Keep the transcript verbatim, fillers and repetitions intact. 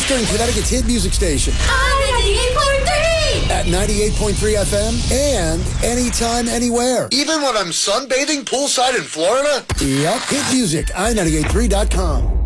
Eastern Connecticut's hit music station. On ninety-eight point three! At ninety-eight point three F M and anytime, anywhere. Even when I'm sunbathing poolside in Florida? Yep. Hit music, i ninety-eight point three dot com.